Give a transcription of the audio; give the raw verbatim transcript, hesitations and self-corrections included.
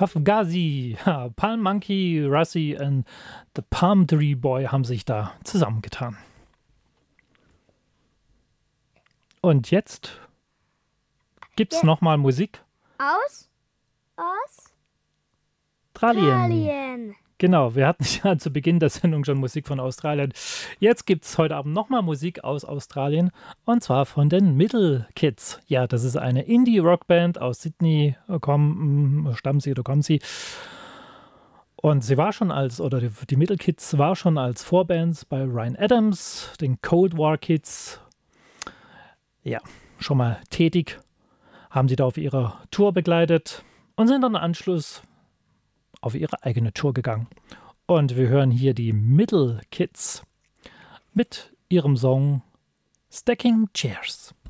Puff Gazi, ja, Palm Monkey, Russi und The Palm Tree Boy haben sich da zusammengetan. Und jetzt gibt's Ja. nochmal Musik. Aus? Aus? Australien. Australien. Genau, wir hatten ja zu Beginn der Sendung schon Musik von Australien. Jetzt gibt es heute Abend nochmal Musik aus Australien und zwar von den Middle Kids. Ja, das ist eine Indie-Rockband aus Sydney, komm, stammen sie oder kommen sie. Und sie war schon als, oder die, die Middle Kids war schon als Vorbands bei Ryan Adams, den Cold War Kids, ja, schon mal tätig, haben sie da auf ihrer Tour begleitet und sind dann im Anschluss auf ihre eigene Tour gegangen. Und wir hören hier die Middle Kids mit ihrem Song Stacking Chairs.